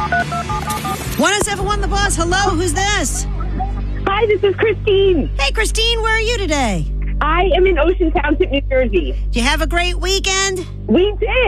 1071 The Boss. Hello, who's this? Hi, this is Christine. Hey, Christine, where are you today? I am in Ocean Township, New Jersey. Did you have a great weekend? We did.